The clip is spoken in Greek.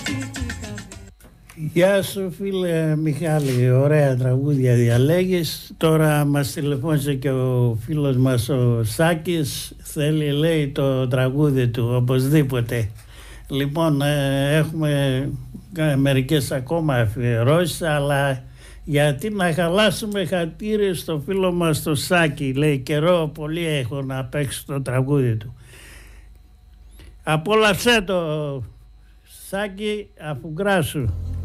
Γεια σου φίλε Μιχάλη, ωραία τραγούδια διαλέγεις. Τώρα μας τηλεφώνησε και ο φίλος μας ο Σάκης, θέλει λέει το τραγούδι του οπωσδήποτε. Λοιπόν, έχουμε μερικές ακόμα αφιερώσεις, αλλά γιατί να χαλάσουμε χατήρι στο φίλο μας το Σάκη, λέει καιρό πολύ έχω να παίξω το τραγούδι του. Απόλαυσέ το Σάκη, αφού γκράσου.